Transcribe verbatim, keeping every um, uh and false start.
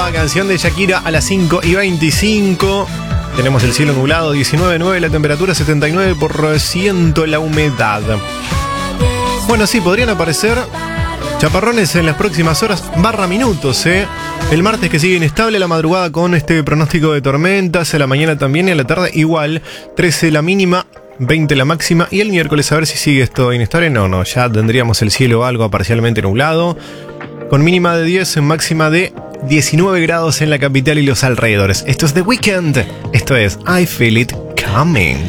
Bomba, canción de Shakira a las cinco y veinticinco. Tenemos el cielo nublado, diecinueve punto nueve, la temperatura setenta y nueve por ciento, la humedad. Bueno, sí, podrían aparecer chaparrones en las próximas horas, barra minutos, ¿eh? El martes que sigue inestable, la madrugada con este pronóstico de tormentas, a la mañana también y a la tarde igual, trece la mínima, veinte la máxima, y el miércoles a ver si sigue esto inestable. No, no, ya tendríamos el cielo algo parcialmente nublado, con mínima de diez, en máxima de diecinueve grados en la capital y los alrededores. Esto es The Weeknd, esto es I Feel It Coming.